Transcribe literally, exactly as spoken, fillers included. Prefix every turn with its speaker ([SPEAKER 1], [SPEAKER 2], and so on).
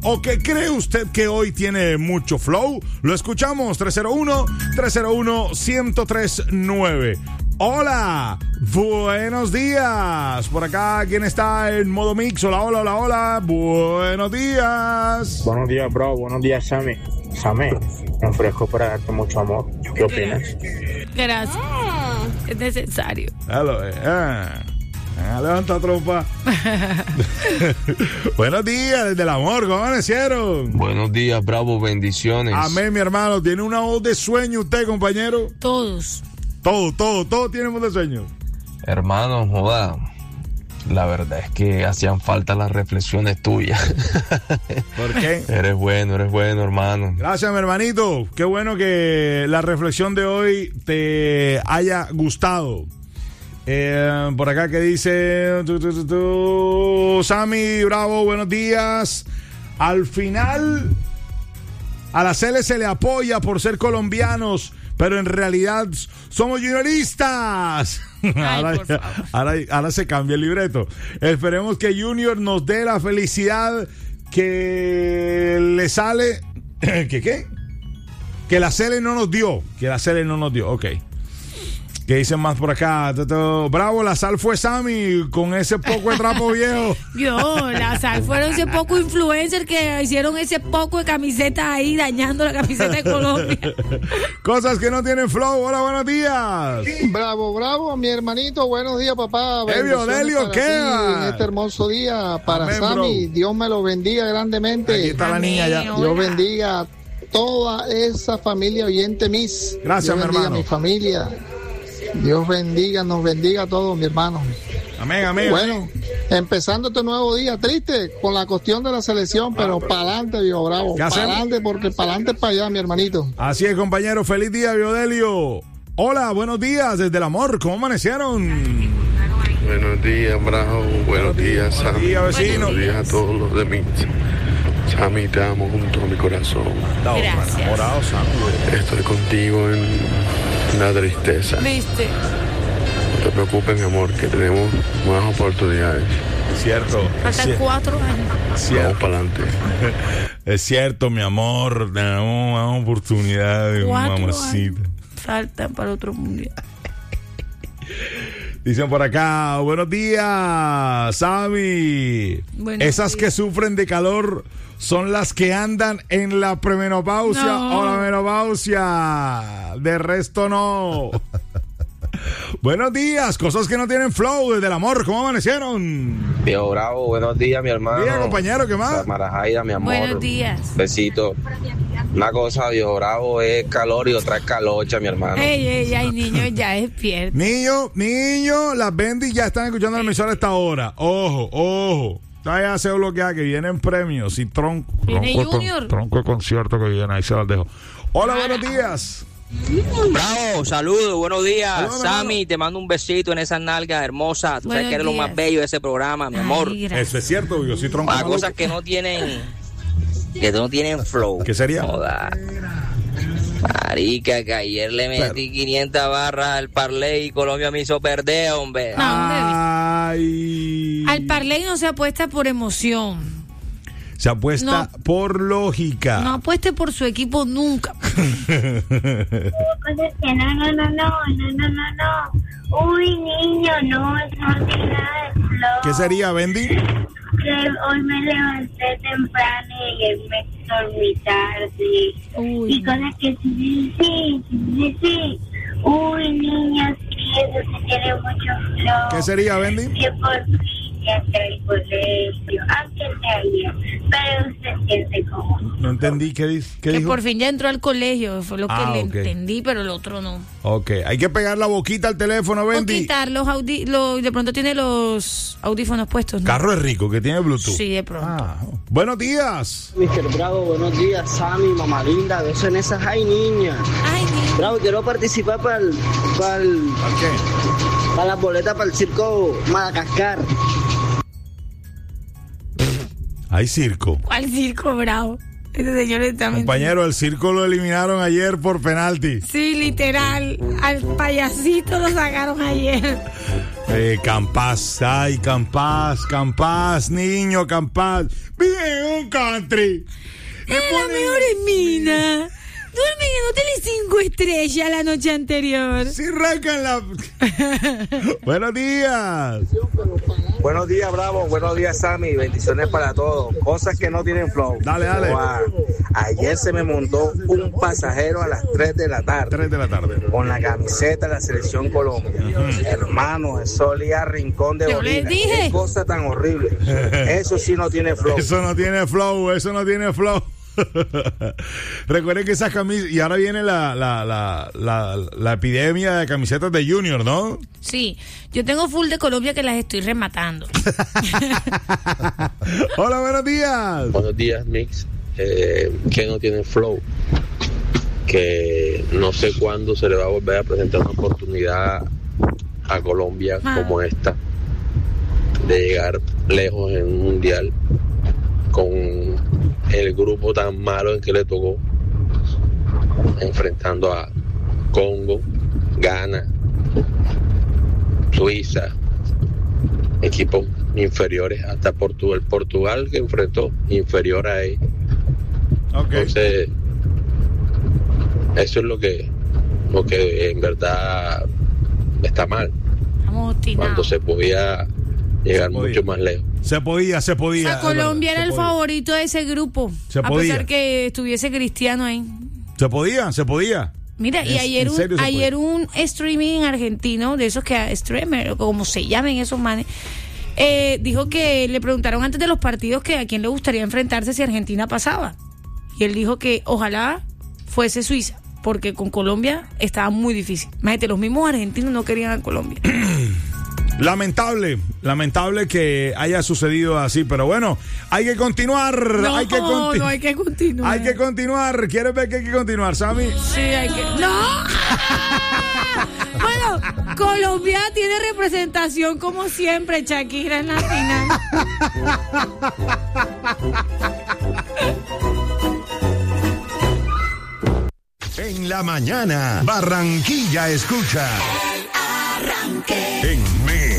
[SPEAKER 1] o que cree usted que hoy tiene mucho flow? Lo escuchamos. Tres cero uno, tres cero uno, uno cero tres nueve. Hola, buenos días. Por acá, ¿quién está en modo mix? Hola, hola, hola, hola. Buenos días.
[SPEAKER 2] Buenos días, bro. Buenos días, Sammy. Sammy, me ofrezco para darte mucho amor. ¿Qué opinas?
[SPEAKER 3] Gracias. Es necesario.
[SPEAKER 1] Hello, eh. eh. Levanta trompa. Buenos días, desde el amor, ¿cómo amanecieron?
[SPEAKER 4] Buenos días, bravo, bendiciones.
[SPEAKER 1] Amén, mi hermano. ¿Tiene una voz de sueño usted, compañero?
[SPEAKER 3] Todos.
[SPEAKER 1] Todo, todo, todo tiene voz de sueño.
[SPEAKER 4] Hermano, joda, la verdad es que hacían falta las reflexiones tuyas.
[SPEAKER 1] ¿Por qué?
[SPEAKER 4] Eres bueno, eres bueno, hermano.
[SPEAKER 1] Gracias, mi hermanito. Qué bueno que la reflexión de hoy te haya gustado. Eh, por acá que dice tu, tu, tu, tu, Sammy, bravo, buenos días. Al final a la Cele se le apoya por ser colombianos, pero en realidad somos junioristas.
[SPEAKER 3] Ay,
[SPEAKER 1] ahora,
[SPEAKER 3] por favor.
[SPEAKER 1] ahora, ahora se cambia el libreto. Esperemos que Junior nos dé la felicidad que le sale. ¿Qué qué? Que la Cele no nos dio. Que la Cele no nos dio. Ok. ¿Qué dicen más por acá? Bravo, la sal fue Sammy con ese poco de trapo viejo.
[SPEAKER 3] Yo, la sal fueron ese poco influencer que hicieron ese poco de camisetas ahí dañando la camiseta de Colombia.
[SPEAKER 1] Cosas que no tienen flow. Hola, buenos días.
[SPEAKER 5] Bravo, bravo, mi hermanito. Buenos días, papá.
[SPEAKER 1] Evio, Delio, ¿qué?
[SPEAKER 5] En este hermoso día para
[SPEAKER 1] Amén,
[SPEAKER 5] Sammy.
[SPEAKER 1] bro.
[SPEAKER 5] Dios me lo bendiga grandemente.
[SPEAKER 1] Aquí está la niña ya.
[SPEAKER 5] Dios bendiga a toda esa familia oyente mis.
[SPEAKER 1] Gracias,
[SPEAKER 5] Dios
[SPEAKER 1] mi
[SPEAKER 5] bendiga
[SPEAKER 1] hermano.
[SPEAKER 5] a mi familia. Dios bendiga, nos bendiga a todos, mi hermano.
[SPEAKER 1] Amén, amén.
[SPEAKER 5] Bueno, empezando este nuevo día, triste con la cuestión de la selección, pero para adelante, Viejo Bravo.
[SPEAKER 1] ¿Qué
[SPEAKER 5] Para
[SPEAKER 1] hacemos?
[SPEAKER 5] adelante, porque para adelante para allá, mi hermanito.
[SPEAKER 1] Así es, compañero. Feliz día, Biodelio. Hola, buenos días desde el amor. ¿Cómo amanecieron?
[SPEAKER 6] Buenos días, Bravo. Buenos días,
[SPEAKER 1] Buenos
[SPEAKER 6] Sammy.
[SPEAKER 1] días, vecino.
[SPEAKER 6] Buenos días a todos los de mí. Sammy, te amo junto a mi corazón.
[SPEAKER 3] Gracias.
[SPEAKER 1] Enamorado, Sammy.
[SPEAKER 6] Estoy contigo en la tristeza.
[SPEAKER 3] ¿Viste?
[SPEAKER 6] No te preocupes, mi amor, que tenemos nuevas oportunidades.
[SPEAKER 1] Cierto. Es
[SPEAKER 3] Faltan
[SPEAKER 1] cier-
[SPEAKER 3] cuatro años.
[SPEAKER 6] Vamos
[SPEAKER 1] cierto.
[SPEAKER 6] para adelante.
[SPEAKER 1] Es cierto, mi amor. Tenemos una oportunidad de
[SPEAKER 3] Cuatro
[SPEAKER 1] mamacita.
[SPEAKER 3] años. Faltan para otro mundial.
[SPEAKER 1] Dicen por acá, buenos días, Sammy.
[SPEAKER 3] Buenos
[SPEAKER 1] Esas
[SPEAKER 3] días.
[SPEAKER 1] que sufren de calor son las que andan en la premenopausia
[SPEAKER 3] No.
[SPEAKER 1] o la menopausia. De resto no. Buenos días, cosas que no tienen flow desde el amor. ¿Cómo amanecieron?
[SPEAKER 4] Viejo Bravo, buenos días, mi hermano.
[SPEAKER 1] Día, compañero, ¿qué más?
[SPEAKER 4] Marajaida, mi amor.
[SPEAKER 3] Buenos días.
[SPEAKER 4] Besito. Una cosa, viejo Bravo, es calor y otra es calocha, mi hermano.
[SPEAKER 3] Ey, ey, ay, niño, ya despierta.
[SPEAKER 1] Niño, niño, las Bendy ya están escuchando la emisora a esta hora. Ojo, ojo. Ya se bloquea que vienen premios y tronco.
[SPEAKER 3] Viene
[SPEAKER 1] tronco,
[SPEAKER 3] Junior.
[SPEAKER 1] Tronco de concierto que viene, ahí se las dejo. Hola, buenos días.
[SPEAKER 7] Bravo, saludos, buenos días.
[SPEAKER 1] Saludos,
[SPEAKER 7] Sammy,
[SPEAKER 1] hermano.
[SPEAKER 7] te mando un besito en esas nalgas hermosas. Tú
[SPEAKER 3] Buenos
[SPEAKER 7] sabes que eres lo
[SPEAKER 3] días.
[SPEAKER 7] más bello de ese programa, mi amor.
[SPEAKER 3] Ay, gracias.
[SPEAKER 1] Eso es cierto, yo soy tronco.
[SPEAKER 7] Para
[SPEAKER 1] maluco.
[SPEAKER 7] cosas que no tienen, que no tienen flow.
[SPEAKER 1] ¿Qué sería?
[SPEAKER 7] Joda. Marica, que ayer le metí quinientas barras al parlay y Colombia me hizo perder, hombre.
[SPEAKER 3] No.
[SPEAKER 1] Ay.
[SPEAKER 3] Al parlay no se apuesta por emoción.
[SPEAKER 1] Se apuesta
[SPEAKER 3] No.
[SPEAKER 1] por lógica.
[SPEAKER 3] No apueste por su equipo nunca.
[SPEAKER 8] Cosas que no, no, no, no, no, no, no, no. Uy, niño, no, no tiene nada de flow.
[SPEAKER 1] ¿Qué sería, Bendy?
[SPEAKER 8] Que hoy me levanté temprano y ayer me dormí tarde.
[SPEAKER 3] Uy.
[SPEAKER 8] Y cosas que sí, sí, sí, sí, sí. Uy, niño, sí, eso sí tiene mucho flow.
[SPEAKER 1] ¿Qué sería, Bendy?
[SPEAKER 8] Que por fin ya entré al colegio, aunque sea ayer, pero usted siente como...
[SPEAKER 1] No entendí qué, di- qué
[SPEAKER 3] Que
[SPEAKER 1] dijo.
[SPEAKER 3] por fin ya entró al colegio. Fue lo que
[SPEAKER 1] Ah,
[SPEAKER 3] le
[SPEAKER 1] ok.
[SPEAKER 3] entendí, pero el otro no.
[SPEAKER 1] Ok, hay que pegar la boquita al teléfono,
[SPEAKER 3] O
[SPEAKER 1] Bendy.
[SPEAKER 3] quitar los audí... Lo, de pronto tiene los audífonos puestos, ¿no?
[SPEAKER 1] Carro es rico, que tiene Bluetooth.
[SPEAKER 3] Sí, de pronto.
[SPEAKER 1] Ah, buenos días.
[SPEAKER 9] mister Bravo, buenos días, Sammy, mamá linda, besos en esas, ay niña.
[SPEAKER 3] Ay, niño.
[SPEAKER 9] Bravo, quiero participar para el, para el,
[SPEAKER 1] ¿Por qué?
[SPEAKER 9] para las boletas para el circo Madagascar.
[SPEAKER 1] Hay circo.
[SPEAKER 3] ¿Cuál circo, bravo? Ese señor está mintiendo.
[SPEAKER 1] Compañero, el circo lo eliminaron ayer por penalti.
[SPEAKER 3] Sí, literal. Al payasito lo sacaron ayer.
[SPEAKER 1] Eh, Campas, ay, Campas, Campas, niño, Campas. Vive un country.
[SPEAKER 3] Es la mejor mina. Duermen en hoteles cinco estrellas la noche anterior.
[SPEAKER 1] Sí, arrancan la... Buenos días.
[SPEAKER 9] Buenos días, Bravo. Buenos días, Sammy. Bendiciones para todos. Cosas que no tienen flow.
[SPEAKER 1] Dale, dale.
[SPEAKER 9] Wow. Ayer se me montó un pasajero a las tres de la tarde.
[SPEAKER 1] tres de la tarde.
[SPEAKER 9] Con la camiseta de la Selección Colombia. Uh-huh. Hermano, eso olía rincón de
[SPEAKER 3] Yo les
[SPEAKER 9] orina.
[SPEAKER 3] dije.
[SPEAKER 9] Qué cosa tan horrible. Eso sí no tiene flow.
[SPEAKER 1] Eso no tiene flow, eso no tiene flow. Recuerden que esas camisas, y ahora viene la, la, la, la, la epidemia de camisetas de Junior, ¿no?
[SPEAKER 3] Sí, yo tengo full de Colombia que las estoy rematando.
[SPEAKER 1] Hola, buenos días.
[SPEAKER 10] Buenos días, Mix. Eh, que no tiene flow. Que no sé cuándo se le va a volver a presentar una oportunidad a Colombia ah. como esta, de llegar lejos en un mundial con el grupo tan malo en que le tocó, enfrentando a Congo, Ghana, Suiza, equipos inferiores, hasta Portugal, Portugal que enfrentó inferior a él. Okay. Entonces, eso es lo que, lo que en verdad está mal. Cuando se podía llegar se podía. mucho más lejos.
[SPEAKER 1] Se podía, se podía.
[SPEAKER 3] O sea, Colombia era el podía. favorito de ese grupo.
[SPEAKER 1] Se
[SPEAKER 3] a
[SPEAKER 1] podía.
[SPEAKER 3] pesar que estuviese Cristiano ahí.
[SPEAKER 1] Se podía, se podía.
[SPEAKER 3] Mira, es, y ayer un, ayer un streaming argentino, de esos que streamer, o como se llamen esos manes, eh, dijo que le preguntaron antes de los partidos que a quién le gustaría enfrentarse si Argentina pasaba. Y él dijo que ojalá fuese Suiza, porque con Colombia estaba muy difícil. Imagínate, los mismos argentinos no querían a Colombia.
[SPEAKER 1] Lamentable, lamentable que haya sucedido así, pero bueno, hay que continuar.
[SPEAKER 3] No,
[SPEAKER 1] hay que conti-
[SPEAKER 3] no hay que continuar.
[SPEAKER 1] Hay que continuar. ¿Quieres ver que hay que continuar, Sammy?
[SPEAKER 3] Sí, hay que. ¡No! Bueno, Colombia tiene representación como siempre, Shakira en la final.
[SPEAKER 11] En la mañana, Barranquilla escucha.
[SPEAKER 12] El Arranque.
[SPEAKER 11] En